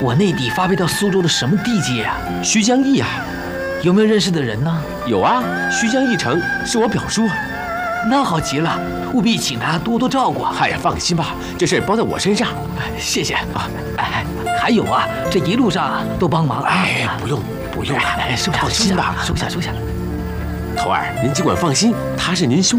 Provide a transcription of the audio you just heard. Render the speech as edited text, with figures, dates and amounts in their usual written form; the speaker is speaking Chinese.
我内地发配到苏州的什么地界啊？ 徐江驿啊。 有没有认识的人呢？ 有啊，徐江驿城是我表叔。 那好极了，务必请他多多照顾。 哎呀，放心吧，这事包在我身上。 谢谢啊。哎，还有啊，这一路上都帮忙。 哎，不用了， 收下， 放心吧， 收下。 头儿，您尽管放心，他是您兄弟。